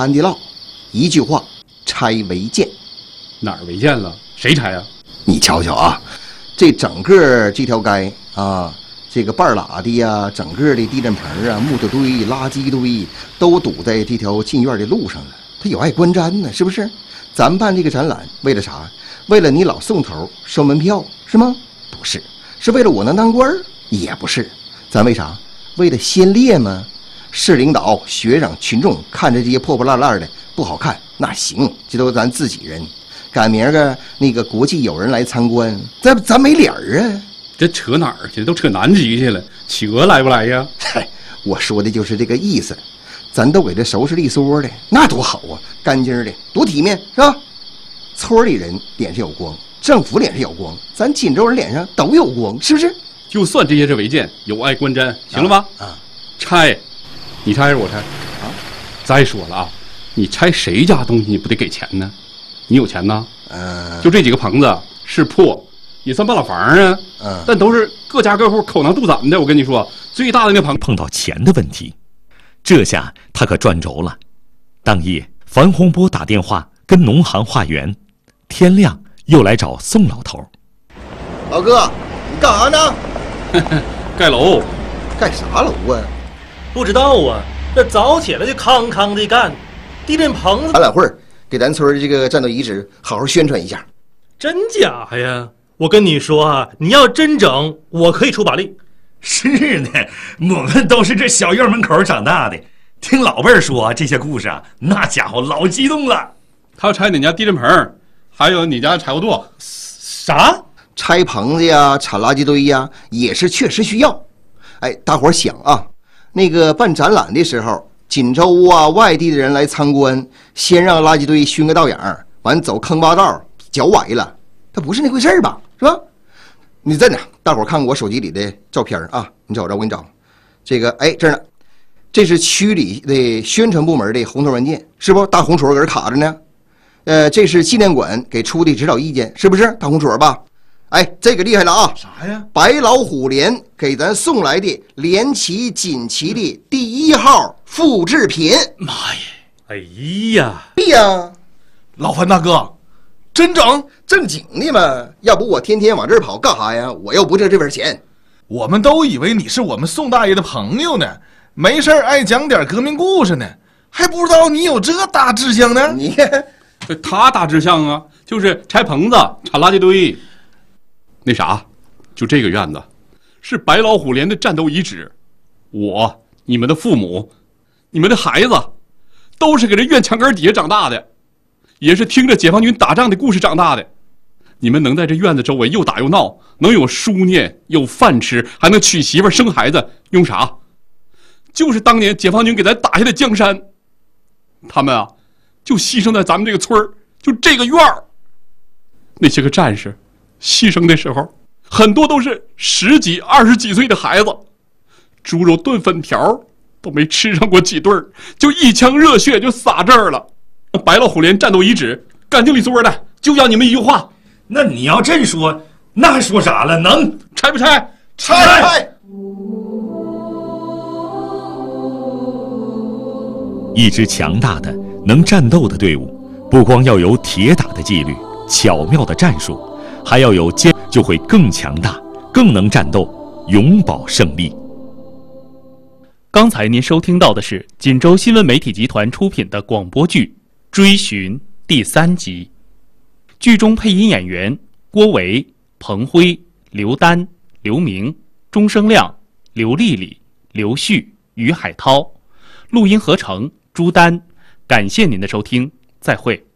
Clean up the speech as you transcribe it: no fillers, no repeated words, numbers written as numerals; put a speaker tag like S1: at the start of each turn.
S1: 安迪烙，一句话，拆违建。
S2: 哪儿违建了？谁拆啊？
S1: 你瞧瞧啊，这整个这条街啊，这个半拉的呀，整个的地震棚啊、木头堆、垃圾堆都堵在这条进院的路上了。它有碍观瞻呢，是不是？咱办这个展览为了啥？为了你老送头收门票是吗？不是，是为了我能当官儿？也不是，咱为啥？为了先烈吗？市领导、学生、群众看着这些破破烂烂的不好看，那行，这都是咱自己人。赶明儿个那个国际友人来参观，咱没脸儿啊！
S2: 这扯哪儿去？都扯南极去了，企鹅来不来呀？
S1: 嗨，我说的就是这个意思。咱都给这收拾利索的，那多好啊，干净的，多体面，是吧？村里人脸上有光，政府脸上有光，咱锦州人脸上都有光，是不是？
S2: 就算这些是违建，有碍观瞻，行了吧？拆，你拆还是我拆？啊！再说了啊，你拆谁家东西你不得给钱呢？你有钱呐？就这几个棚子是破，也算半老房啊。但都是各家各户口囊肚攒的。我跟你说，最大的那棚
S3: 碰到钱的问题，这下他可赚着了。当夜，樊洪波打电话跟农行化缘，天亮又来找宋老头。
S1: 老哥，你干啥呢？
S2: 盖楼。
S1: 盖啥楼啊？
S4: 不知道啊，这早起来就康康的干。地震棚子，
S1: 俺俩会儿给咱村这个战斗遗址好好宣传一下。
S4: 真假呀？我跟你说啊，你要真整，我可以出把力。
S3: 是呢，我们都是这小院门口长大的，听老辈儿说这些故事啊，那家伙老激动了。
S2: 他要拆你家地震棚，还有你家柴火垛。
S4: 啥？
S1: 拆棚子呀，铲垃圾堆呀，也是确实需要。哎，大伙儿想啊，那个办展览的时候，锦州啊外地的人来参观，先让垃圾堆熏个道眼，完走坑洼道，脚崴了，它不是那回事吧？是吧？你在哪？大伙儿看我手机里的照片啊，你找着，我给你找。这个哎，这儿呢，这是区里的宣传部门的红头文件，是不？大红戳搁这卡着呢。这是纪念馆给出的指导意见，是不是？大红戳吧？哎，这个厉害了啊！
S3: 啥呀？
S1: 白老虎连给咱送来的连旗锦旗的第1号复制品。
S3: 妈呀！
S4: 哎呀！
S1: 对呀，
S5: 老樊大哥，真整？
S1: 正经的嘛，要不我天天往这儿跑干啥呀？我又不挣这份钱。
S5: 我们都以为你是我们宋大爷的朋友呢，没事爱讲点革命故事呢，还不知道你有这大志向呢。
S1: 你看，
S2: 他大志向啊，就是拆棚子、铲垃圾堆。那啥，就这个院子，是白老虎连的战斗遗址。我、你们的父母、你们的孩子，都是搁这院墙根底下长大的，也是听着解放军打仗的故事长大的。你们能在这院子周围又打又闹，能有书念，有饭吃，还能娶媳妇生孩子，用啥？就是当年解放军给咱打下的江山。他们啊，就牺牲在咱们这个村儿，就这个院儿。那些个战士牺牲的时候，很多都是10几、20几岁的孩子，猪肉炖粉条都没吃上过几顿，就一腔热血就洒这儿了。白老虎连战斗遗址干净利索的，就要你们一句话。
S3: 那你要真说，那还说啥了？能
S2: 拆不拆？
S1: 拆！
S3: 一支强大的、能战斗的队伍，不光要有铁打的纪律、巧妙的战术，还要有就会更强大、更能战斗，永保胜利。
S6: 刚才您收听到的是锦州新闻媒体集团出品的广播剧《追寻》第3集。剧中配音演员郭维、彭辉、刘丹、刘明、钟声亮、刘丽丽、刘旭、于海涛，录音合成朱丹。感谢您的收听，再会。